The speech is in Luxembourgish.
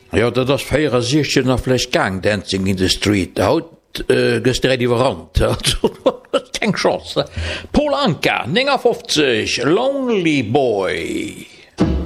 Ja, dat is 64 nach vielleicht gang Dancing in the Street. Haut gestreut die Rand. Keine Chance. Paul Anka, 59, Lonely Boy.